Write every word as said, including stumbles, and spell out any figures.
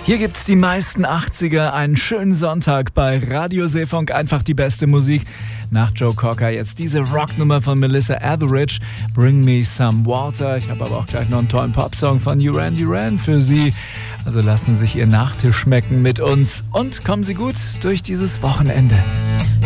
Hier gibt's die meisten achtziger, einen schönen Sonntag bei Radio Seefunk, einfach die beste Musik. Nach Joe Cocker jetzt diese Rocknummer von Melissa Etheridge, Bring Me Some Water. Ich habe aber auch gleich noch einen tollen Popsong von Duran Duran für Sie. Also lassen Sie sich Ihr Nachtisch schmecken mit uns und kommen Sie gut durch dieses Wochenende.